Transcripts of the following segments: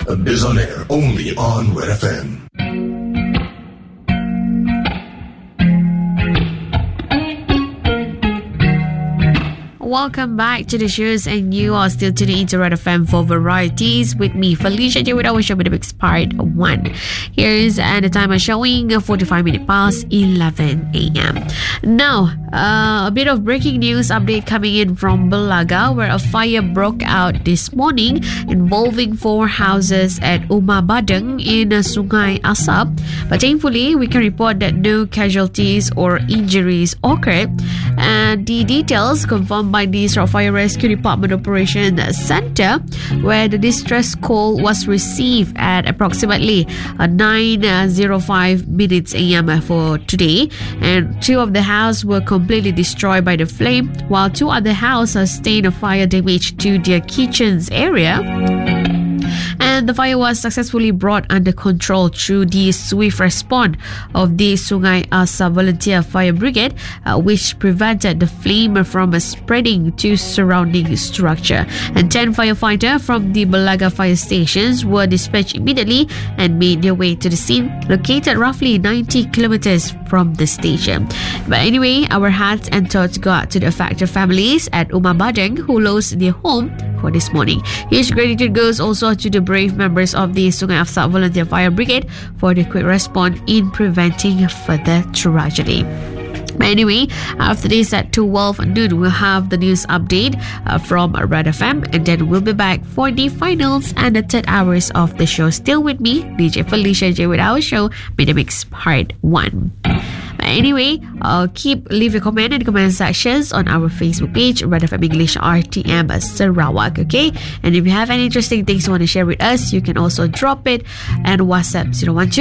Biz on Air, only on Red FM. Welcome back to the shows, and you are still tuning into Red FM for varieties with me, Felicia J, with our show with Mix Part 1. Here's the time I'm showing 45 minutes past 11 a.m. Now, a bit of breaking news update coming in from Belaga, where a fire broke out this morning involving 4 houses at Uma Badeng in Sungai Asap. But thankfully, we can report that no casualties or injuries occurred. And the details confirmed by the Sarawak Fire Rescue Department Operation Centre, where the distress call was received at approximately 9:05 minutes a.m. for today, and 2 of the houses were completely destroyed by the flame, while 2 other houses sustained fire damage to their kitchens area. And the fire was successfully brought under control through the swift response of the Sungai Asap Volunteer Fire Brigade, which prevented the flame from spreading to surrounding structure. And 10 firefighters from the Belaga fire stations were dispatched immediately and made their way to the scene, located roughly 90 kilometers from the station. But anyway, our hearts and thoughts go out to the affected families at Uma Badeng who lost their home for this morning. Huge gratitude goes also to the brave members of the Sungai Asap Volunteer Fire Brigade for the quick response in preventing further tragedy. But anyway, after this at 12 noon, we'll have the news update from Red FM, and then we'll be back for the finals and the third hours of the show. Still with me, DJ Felicia J, with our show, Mid Mix Part 1. But anyway, leave a comment in the comment sections on our Facebook page, Red FM English RTM Sarawak, okay? And if you have any interesting things you want to share with us, you can also drop it and WhatsApp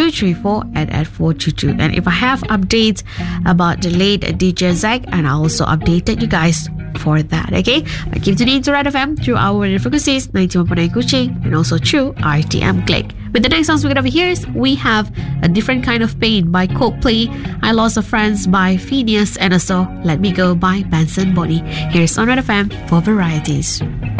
01234 And if I have updates about the late DJ Zach, and I also updated you guys for that, okay? But keep tuning to Red FM through our frequencies 91.9 Kuching and also through RTM Click. With the next songs we're going to hear, we have A Different Kind of Pain by Coldplay, I Lost a Friend by Phineas, and also Let Me Go by Benson Body. Here's on Red FM for varieties.